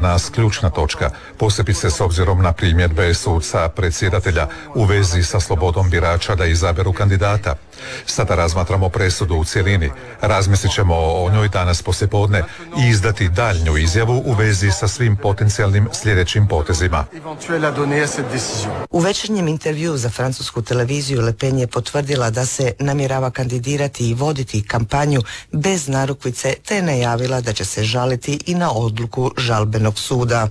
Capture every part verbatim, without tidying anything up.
nas ključna točka, posebice s obzirom na primjedbe suca predsjedatelja u vezi sa slobodom birača da izaberu kandidata. Sada razmatramo presudu u cjelini, razmislit ćemo o njoj danas poslijepodne i izdati daljnju izjavu u vezi sa svim potencijalnim sljedećim potezima. U večernjem intervjuu za francusku televiziju Le Pen je potvrdila da se namjerava kandidirati i voditi kampanju bez narukvice, te je najavila da će se žaliti i na odluku žalbenog suda.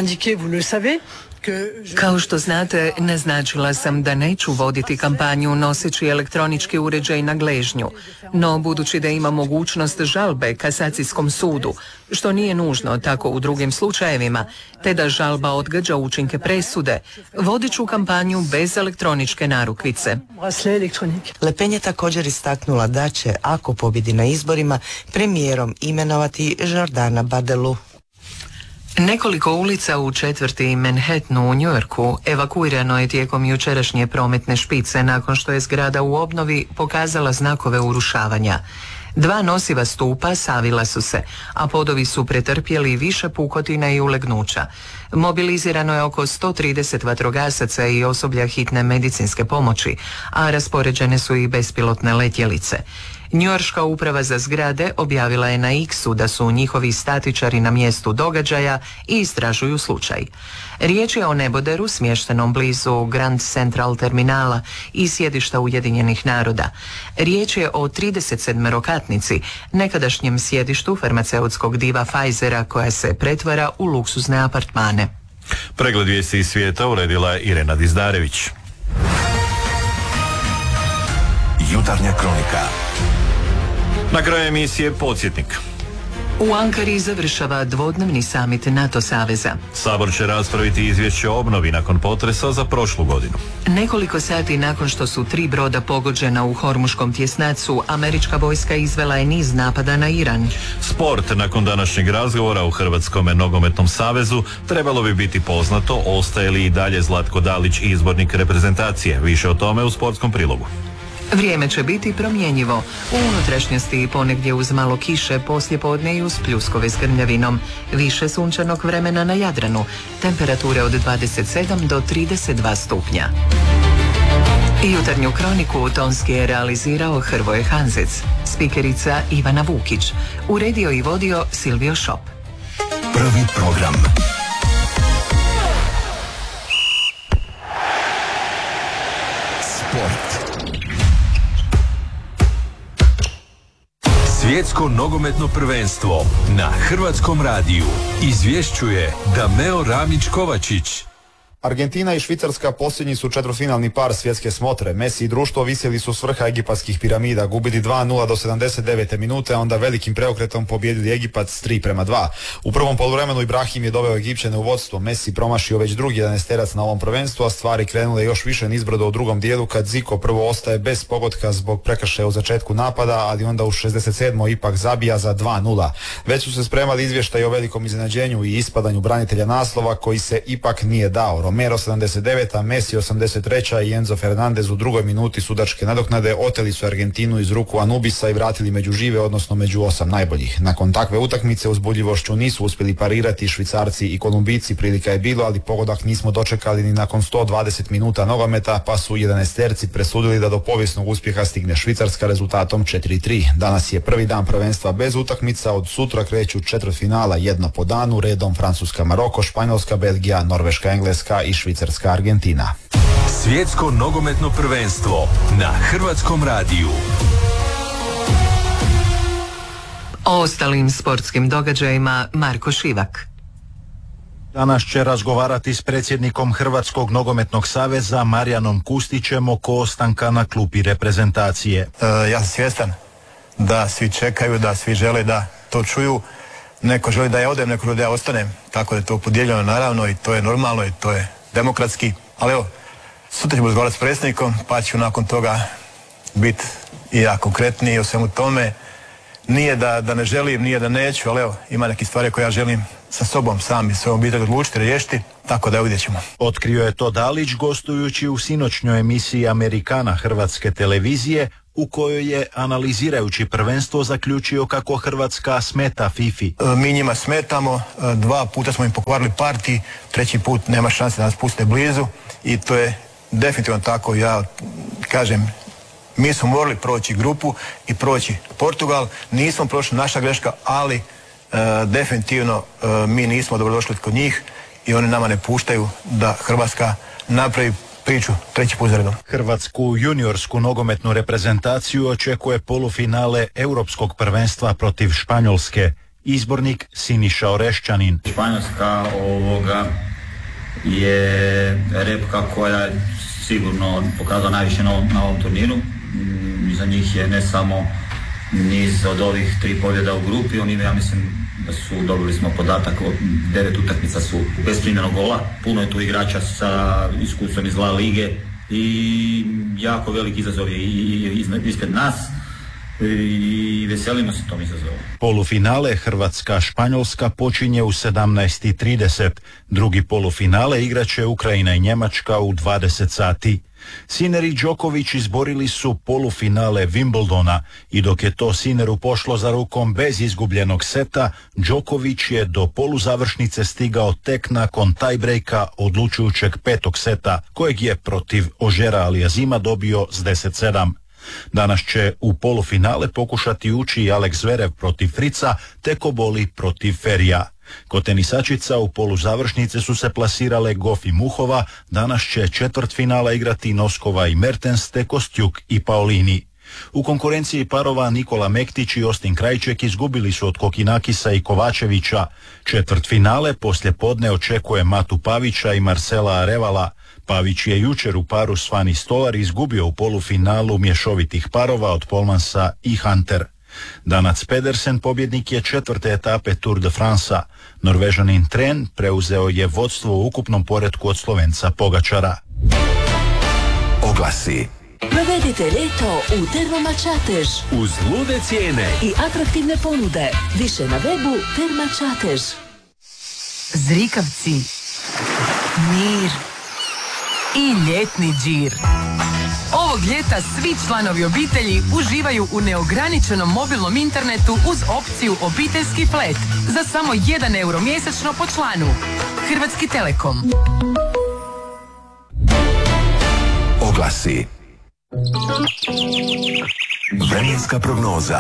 Kao što znate, naznačila sam da neću voditi kampanju noseći elektronički uređaj na gležnju, no budući da ima mogućnost žalbe kasacijskom sudu, što nije nužno tako u drugim slučajevima, te da žalba odgađa učinke presude, vodit ću kampanju bez elektroničke narukvice. Le Pen je također istaknula da će, ako pobjedi na izborima, premijerom imenovati Jordana Bardelu. Nekoliko ulica u četvrti Manhattanu u Njujorku evakuirano je tijekom jučerašnje prometne špice nakon što je zgrada u obnovi pokazala znakove urušavanja. Dva nosiva stupa savila su se, a podovi su pretrpjeli više pukotina i ulegnuća. Mobilizirano je oko sto trideset vatrogasaca i osoblja hitne medicinske pomoći, a raspoređene su i bespilotne letjelice. Njujorška uprava za zgrade objavila je na X-u da su njihovi statičari na mjestu događaja i istražuju slučaj. Riječ je o neboderu smještenom blizu Grand Central terminala i sjedišta Ujedinjenih naroda. Riječ je o trideset sedmerokatnici, nekadašnjem sjedištu farmaceutskog diva Pfizera koja se pretvara u luksuzne apartmane. Pregled vijesti iz svijeta uredila je Irena Dizdarević. Jutarnja kronika. Na kraju emisije podsjetnik. U Ankari završava dvodnevni samit NATO saveza. Sabor će raspraviti izvješće o obnovi nakon potresa za prošlu godinu. Nekoliko sati nakon što su tri broda pogođena u Hormuškom tjesnacu, američka vojska izvela je niz napada na Iran. Sport. Nakon današnjeg razgovora u Hrvatskom nogometnom savezu trebalo bi biti poznato ostaje li i dalje Zlatko Dalić izbornik reprezentacije. Više o tome u sportskom prilogu. Vrijeme će biti promjenjivo. U unutrašnjosti i ponegdje uz malo kiše, poslijepodne i uz pljuskove s grmljavinom. Više sunčanog vremena na Jadranu. Temperature od dvadeset sedam do trideset dva stupnja. Jutarnju kroniku tonski je realizirao Hrvoje Hanzec. Spikerica Ivana Vukić. Uredio i vodio Silvio Šop. Prvi program. Sport. Svjetsko nogometno prvenstvo na Hrvatskom radiju izvješćuje Dameo Ramić-Kovačić. Argentina i Švicarska posljednji su četvrtfinalni par svjetske smotre. Messi i društvo visjeli su s vrha egipatskih piramida, gubili dva nula do sedamdeset devete minute, a onda velikim preokretom pobijedili Egipat s tri prema dva. U prvom poluvremenu Ibrahim je doveo Egipćane u vodstvo. Messi promašio već drugi jedanaesterac na ovom prvenstvu, a stvari krenule još više nizbrdo u drugom dijelu kad Zico prvo ostaje bez pogotka zbog prekršaja u začetku napada, ali onda u šezdeset sedmoj ipak zabija za dva nula. Već su se spremali izvještaj o velikom iznenađenju i ispadanju branitelja naslova koji se ipak nije dao. Romero sedamdeset deveta, Messi osamdeset treća i Enzo Fernandez u drugoj minuti sudačke nadoknade oteli su Argentinu iz ruku Anubisa i vratili među žive, odnosno među osam najboljih. Nakon takve utakmice uzbudljivošću nisu uspjeli parirati Švicarci i Kolumbijci, prilika je bilo, ali pogodak nismo dočekali ni nakon sto dvadeset minuta nogometa, pa su jedanaesterci presudili da do povijesnog uspjeha stigne Švicarska rezultatom četiri tri. Danas je prvi dan prvenstva bez utakmica, od sutra kreću četvrtfinala jedno po danu, redom Francuska Maroko, Španjolska Belgija, Norveška Engleska i Švicarska Argentina. Svjetsko nogometno prvenstvo na Hrvatskom radiju. O ostalim sportskim događajima Marko Šivak. Danas će razgovarati s predsjednikom Hrvatskog nogometnog saveza Marijanom Kustićem oko ostanka na klupi reprezentacije. E, ja sam svjestan da svi čekaju, da svi žele da to čuju. Neko želi da ja odem, neko želi da ja ostanem. Tako da je to podijeljeno naravno i to je normalno i to je demokratski. Ali evo, sutra ćemo razgovarati s predsjednikom pa ću nakon toga biti i ja konkretniji o svemu tome. Nije da, da ne želim, nije da neću, ali evo, ima neke stvari koje ja želim sa sobom sam i svojom obitelji odlučiti, riješiti, tako da vidjet ćemo. Otkrio je to Dalić gostujući u sinoćnjoj emisiji Amerikana Hrvatske televizije u kojoj je, analizirajući prvenstvo, zaključio kako Hrvatska smeta Fifi. Mi njima smetamo, dva puta smo im pokvarili parti, treći put nema šanse da nas puste blizu i to je definitivno tako. Ja kažem, mi smo morali proći grupu i proći Portugal, nismo prošli, naša greška, ali e, definitivno e, mi nismo dobrodošli kod njih i oni nama ne puštaju da Hrvatska napravi priču treći put za redom. Hrvatsku juniorsku nogometnu reprezentaciju očekuje polufinale Europskog prvenstva protiv Španjolske. Izbornik Siniša Orešćanin. Španjolska ovoga je repka koja sigurno pokazala najviše na ovom, na ovom turniru. Za njih je ne samo niz od ovih tri pobjeda u grupi, oni, ja mislim da su, dobili smo podatak, devet utakmica su bez primljenog gola, puno je tu igrača sa iskustvom iz La Lige i jako veliki izazov je ispred nas i veselimo se tom izazovu. Polufinale Hrvatska-Španjolska počinje u sedamnaest i trideset. Drugi polufinale igraće Ukrajina i Njemačka u dvadeset sati. Sinner i Djokovic izborili su polufinale Wimbledona i dok je to Sinneru pošlo za rukom bez izgubljenog seta, Djokovic je do poluzavršnice stigao tek nakon tajbrejka odlučujućeg petog seta, kojeg je protiv Ožera Aliazima dobio s deset sedam. Danas će u polufinale pokušati ući i Alex Zverev protiv Frica, te Koboli protiv Ferija. Kod tenisačica u poluzavršnice su se plasirale Goff i Muhova, danas će četvrtfinala igrati Noskova i Mertens, te Kostjuk i Paolini. U konkurenciji parova Nikola Mektić i Ostin Krajček izgubili su od Kokinakisa i Kovačevića. Četvrtfinale poslje podne očekuje Matu Pavića i Marcela Arevala. Pavić je jučer u paru s Fani Stolar izgubio u polufinalu mješovitih parova od Polmansa i Hunter. Danac Pedersen pobjednik je četvrte etape Tour de France-a. Norvežanin Tren preuzeo je vodstvo u ukupnom poretku od Slovenca Pogačara. Oglasi. Provedite ljeto u Termama Čatež uz lude cijene i atraktivne ponude. Više na webu Terma Čatež. Zrikavci, mir i ljetni džir. Ovog ljeta svi članovi obitelji uživaju u neograničenom mobilnom internetu uz opciju obiteljski flat za samo jedan euro mjesečno po članu. Hrvatski Telekom. Oglasi. Vremenska prognoza.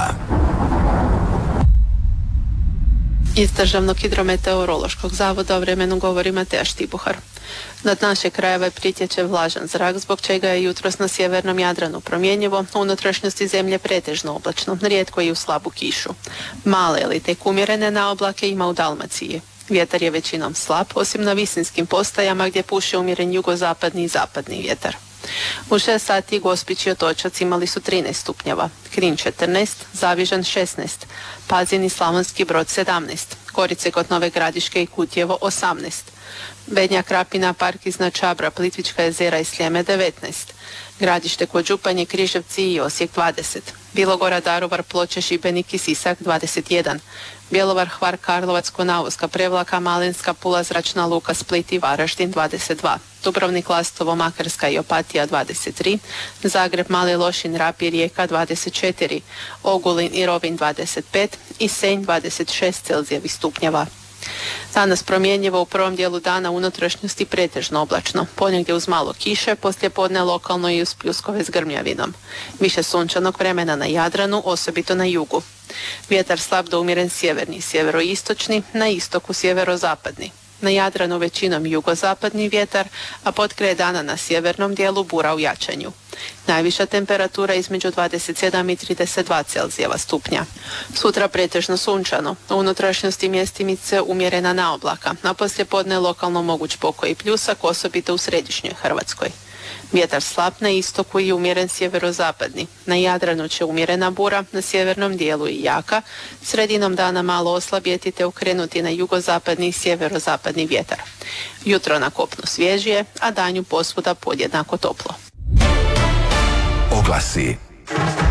Iz Državnog hidrometeorološkog zavoda o vremenu govori Mateja Štibuhar. Nad naše krajeve pritječe vlažan zrak, zbog čega je jutros na sjevernom Jadranu promjenjivo, u unutrašnjosti zemlje pretežno oblačno, rijetko i u slabu kišu. Male ili tek umjerene naoblake ima u Dalmaciji. Vjetar je većinom slab, osim na visinskim postajama gdje puše umjeren jugozapadni i zapadni vjetar. U šest sati Gospić i Otočac imali su trinaest stupnjeva, Knin četrnaest, Zavižan šesnaest, Pazin i Slavonski Brod sedamnaest, Korice kod Nove Gradiške i Kutjevo osamnaest, Bednja Krapina, Park iznad Čabra, Plitvička jezera i Sljeme devetnaest, Gradište kod Županje, Križevci i Osijek dvadeset, Bilogora, Daruvar, Ploče, Šibenik i Sisak dvadeset jedan, Bjelovar, Hvar, Karlovac, Konavoska, Prevlaka, Malinska, Pula, Zračna luka, Split i Varaždin dvadeset dva, Dubrovnik, Lastovo, Makarska i Opatija dvadeset tri, Zagreb, Mali Lošin, Rab i Rijeka dvadeset četiri, Ogulin i Rovinj dvadeset pet i Senj dvadeset šest Celzijevih stupnjeva. Danas promjenjivo, u prvom dijelu dana unutrašnjosti pretežno oblačno, ponegdje uz malo kiše, poslije podne lokalno i uz pljuskove s grmljavinom. Više sunčanog vremena na Jadranu, osobito na jugu. Vjetar slab do umjeren sjeverni, sjeveroistočni, na istoku sjeverozapadni. Na Jadranu većinom jugozapadni vjetar, a potkraj dana na sjevernom dijelu bura u jačanju. Najviša temperatura između dvadeset sedam i trideset dva Celzijeva stupnja. Sutra pretežno sunčano, u unutrašnjosti mjestimice umjerena naoblaka, a poslije podne lokalno moguć pokoj i pljusak, osobito u središnjoj Hrvatskoj. Vjetar slab na istoku i umjeren sjeverozapadni. Na Jadranu će umjerena bura, na sjevernom dijelu i jaka, sredinom dana malo oslabjeti te okrenuti na jugozapadni i sjeverozapadni vjetar. Jutro na kopnu svježije, a danju posvuda podjednako toplo. Oglasi.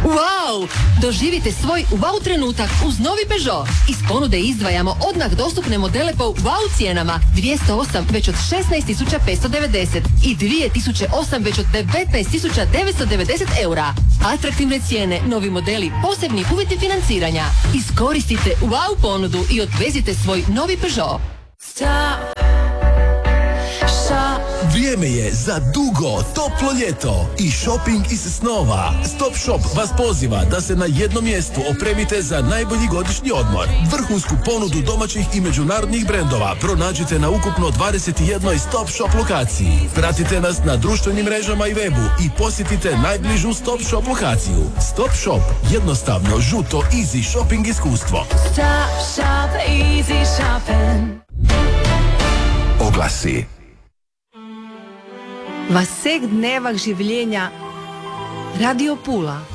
Wow! Doživite svoj wow trenutak uz novi Peugeot. Iz ponude izdvajamo odmah dostupne modele po wow cijenama. dvjesto osam već od šesnaest tisuća petsto devedeset i dvije tisuće osam već od devetnaest tisuća devetsto devedeset eura. Atraktivne cijene, novi modeli, posebni uvjeti financiranja. Iskoristite wow ponudu i odvezite svoj novi Peugeot. Stop. Shop. Vrijeme je za dugo, toplo ljeto i shopping iz snova. Stop Shop vas poziva da se na jednom mjestu opremite za najbolji godišnji odmor. Vrhunsku ponudu domaćih i međunarodnih brendova pronađite na ukupno dvadeset jednoj Stop Shop lokaciji. Pratite nas na društvenim mrežama i webu i posjetite najbližu Stop Shop lokaciju. Stop Shop, jednostavno, žuto, easy shopping iskustvo. Stop shop, easy shopping. Oglasi. V vseh dnevah življenja Radio Pula.